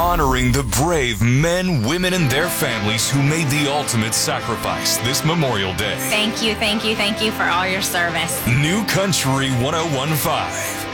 honoring the brave men, women, and their families who made the ultimate sacrifice this Memorial Day. Thank you for all your service. New Country 1015.